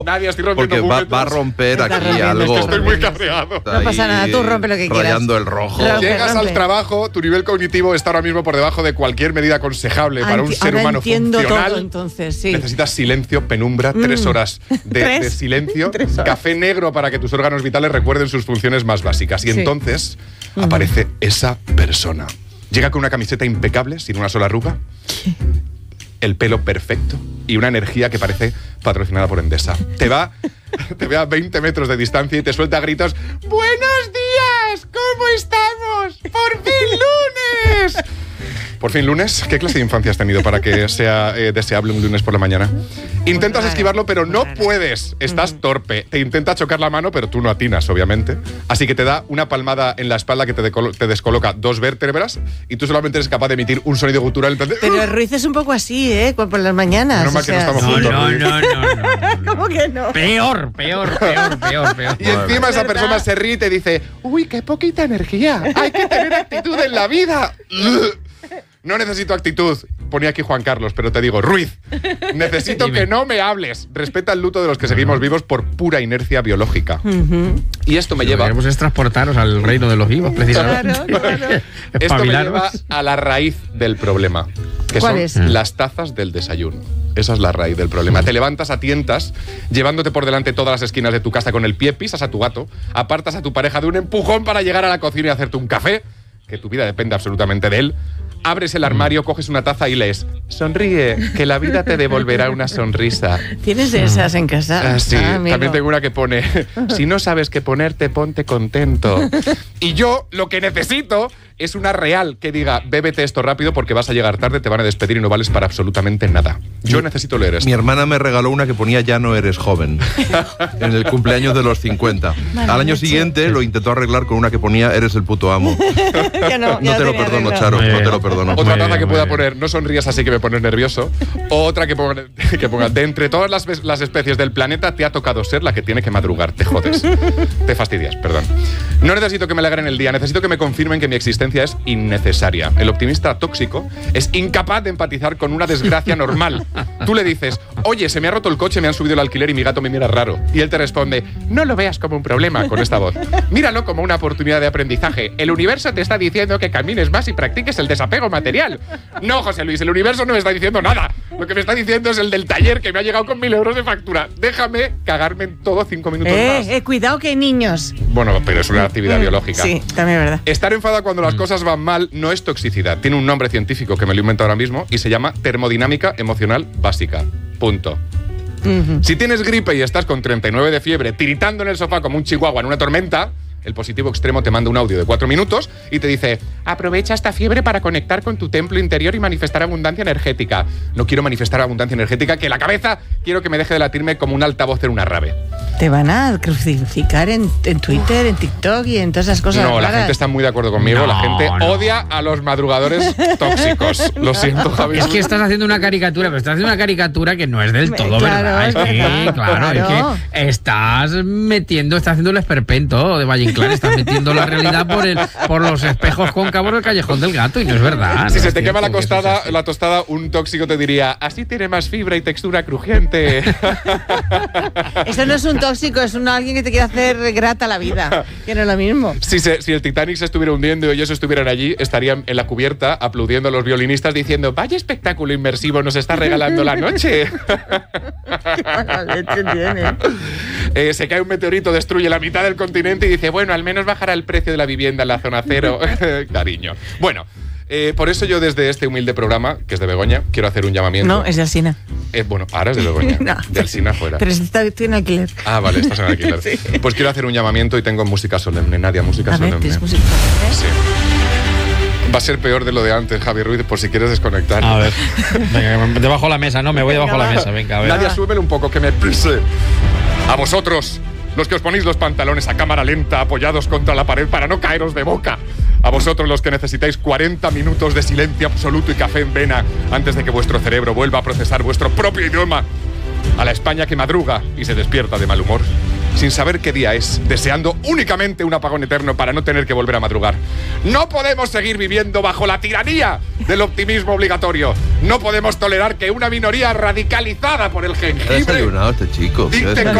Nadia, estoy rompiendo Porque búmetros. va a romper Está aquí rompiendo, algo. está Estoy muy cabreado. Está No pasa ahí nada, tú rompe lo que quieras. Rayando el rojo. Rompe. Llegas al trabajo, tu nivel cognitivo está ahora mismo por debajo de cualquier medida aconsejable para un ser Ahora humano entiendo funcional. todo, entonces, sí. Necesitas silencio, penumbra, 3 horas de ¿Tres? silencio, 3 horas. café negro para que tus órganos vitales recuerden sus funciones más básicas. Y Sí. entonces aparece esa persona. Llega con una camiseta impecable, sin una sola arruga, el pelo perfecto y una energía que parece patrocinada por Endesa. Te ve a 20 metros de distancia y te suelta gritos: ¡Buenos días! ¿Cómo estamos? ¡Por fin lunes! Por fin lunes. ¿Qué clase de infancia has tenido para que sea deseable un lunes por la mañana? Intentas esquivarlo, pero no puedes. Estás torpe. Te intenta chocar la mano, pero tú no atinas, obviamente. Así que te da una palmada en la espalda que te descoloca 2 vértebras y tú solamente eres capaz de emitir un sonido gutural. En plan de, Pero Ruiz es un poco así, ¿eh? Por las mañanas. Menos mal que no estamos juntos. No. ¿Cómo que no? Peor. Y encima esa persona se ríe y te dice: ¡Uy, qué poquita energía! ¡Hay que tener actitud en la vida! No necesito actitud, ponía aquí Juan Carlos, pero te digo, Ruiz, necesito que no me hables. Respeta el luto de los que seguimos vivos por pura inercia biológica. Y esto me Lo que lleva... queremos es transportaros al reino de los vivos, precisamente. Claro. Esto me lleva Espabilaros. a la raíz del problema, que ¿Cuál son es? las tazas del desayuno. Esa es la raíz del problema. Te levantas a tientas, llevándote por delante todas las esquinas de tu casa con el pie, pisas a tu gato, apartas a tu pareja de un empujón para llegar a la cocina y hacerte un café, que tu vida depende absolutamente de él. Abres el armario, coges una taza y lees: sonríe, que la vida te devolverá una sonrisa. ¿Tienes de esas en casa? Sí, amigo. también tengo una que pone: si no sabes qué ponerte, ponte contento. Y yo lo que necesito es una real que diga: bébete esto rápido porque vas a llegar tarde, te van a despedir y no vales para absolutamente nada. Yo necesito leer esto. Mi hermana me regaló una que ponía "ya no eres joven" en el cumpleaños de los 50. Vale, Al año leche. siguiente lo intentó arreglar con una que ponía "eres el puto amo". Ya No ya te lo tenía perdono, arreglado. Charo, Muy no te bien. lo perdono. Otra Muy taza bien, que muy pueda bien. poner: no sonrías así que me pones nervioso. O otra que ponga: de entre todas las especies del planeta te ha tocado ser la que tiene que madrugar. Te jodes. Te fastidias, perdón. No necesito que me alegren el día, necesito que me confirmen que mi existencia es innecesaria. El optimista tóxico es incapaz de empatizar con una desgracia normal. Tú le dices: oye, se me ha roto el coche, me han subido el alquiler y mi gato me mira raro. Y él te responde: no lo veas como un problema, con esta voz. Míralo como una oportunidad de aprendizaje. El universo te está diciendo que camines más y practiques el desapego material. No, José Luis, el universo no me está diciendo nada. Lo que me está diciendo es el del taller que me ha llegado con 1.000 euros de factura. Déjame cagarme en todo 5 minutos más. Cuidado que hay niños. Bueno, pero es una actividad biológica. Sí, también es verdad. Estar enfadado cuando las cosas van mal no es toxicidad. Tiene un nombre científico que me lo invento ahora mismo y se llama termodinámica emocional básica. Punto. Si tienes gripe y estás con 39 de fiebre, tiritando en el sofá como un chihuahua en una tormenta, el positivo extremo te manda un audio de 4 minutos y te dice: aprovecha esta fiebre para conectar con tu templo interior y manifestar abundancia energética. No quiero manifestar abundancia energética, que la cabeza quiero que me deje de latirme como un altavoz en una rave. Te van a crucificar en Twitter, en TikTok y en todas esas cosas No, la raras. gente está muy de acuerdo conmigo. No, La gente no. odia a los madrugadores tóxicos. Lo siento, Javi. Es que estás haciendo una caricatura, pero estás haciendo una caricatura que no es del todo Claro, verdad. Es que, claro. es que estás haciendo el esperpento de Valle Inclán, estás metiendo la realidad por los espejos cóncavos del Callejón del Gato y no es verdad. Si no se es te quema cierto que eso sea así. la tostada, un tóxico te diría: así tiene más fibra y textura crujiente. Eso no es un tóxico, es alguien que te quiere hacer grata la vida. Que no es lo mismo. Si el Titanic se estuviera hundiendo y ellos estuvieran allí, estarían en la cubierta aplaudiendo a los violinistas diciendo: vaya espectáculo inmersivo nos está regalando la noche. Qué mala leche tiene. Se cae un meteorito, destruye la mitad del continente y dice: bueno, al menos bajará el precio de la vivienda en la zona cero. Cariño. Bueno, por eso yo desde este humilde programa, que es de Begoña, quiero hacer un llamamiento. No, es de Alsina. Bueno, ahora es de Begoña. No. De Alsina fuera. Pero estoy en alquiler. Ah, vale, estás en alquiler. Sí. Pues quiero hacer un llamamiento y tengo música solemne. Nadia, música A ver, solemne. ¿tienes música? Sí. Va a ser peor de lo de antes, Javi Ruiz, por si quieres desconectar. A ver, venga, debajo de la mesa, no, me voy debajo de la mesa, venga, a ver. Nadia, súbele un poco, que me pise. A vosotros, los que os ponéis los pantalones a cámara lenta, apoyados contra la pared para no caeros de boca. A vosotros, los que necesitáis 40 minutos de silencio absoluto y café en vena antes de que vuestro cerebro vuelva a procesar vuestro propio idioma. A la España que madruga y se despierta de mal humor, sin saber qué día es, deseando únicamente un apagón eterno para no tener que volver a madrugar. No podemos seguir viviendo bajo la tiranía del optimismo obligatorio. No podemos tolerar que una minoría radicalizada por el ¿Qué ha jengibre desayunado este chico? ¿Qué ha dicte desayunado?